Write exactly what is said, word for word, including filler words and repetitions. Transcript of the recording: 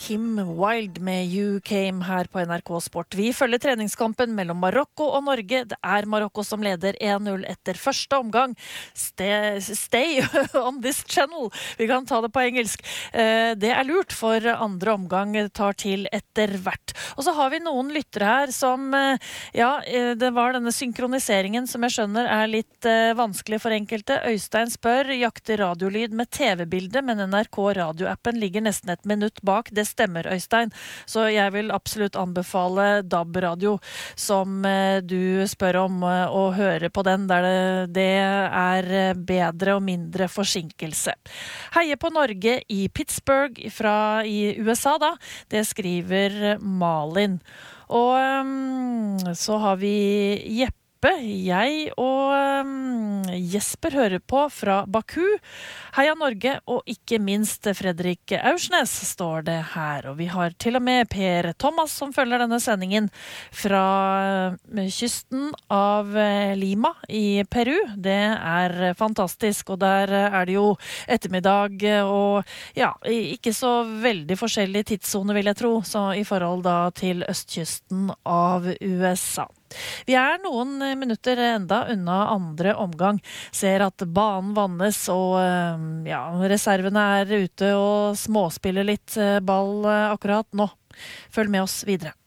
Kim Wilde med You Came her på N R K Sport. Vi følger treningskampen mellom Marokko og Norge. Det er Marokko som leder en null etter første omgang. Stay, stay on this channel. Vi kan ta det på engelsk. Det er lurt, for andre omgang tar til etter hvert. Og så har vi noen lyttere her som, ja, det var denne synkroniseringen som jeg skjønner er litt vanskelig for enkelte. Øystein spør, jakter radiolyd med T V-bilde, men N R K radioappen ligger nesten et minutt bak. Det stemmer, Øystein. Så jeg vil absolutt anbefale D A B-radio, som du spør om, å høre på den, der det, det er bedre og mindre forsinkelse. Heie på Norge i Pittsburgh fra i U S A da. Det skriver Malin. Og um, så har vi Jeppe. Jeg og um, Jesper hører på fra Baku. Heia Norge, og ikke minst Fredrik Aursnes, står det her. Og vi har til og med Per Thomas som følger denne sendingen fra uh, kysten av uh, Lima i Peru. Det er fantastisk, og der uh, er det jo ettermiddag, og ja, ikke så veldig forskjellig tidszone, vil jeg tro, så i forhold da til østkysten av U S A. Vi er noen minutter enda unna andre omgang. Ser at banen vannes, og ja, reservene er ute og småspiller litt ball akkurat nå. Følg med oss videre.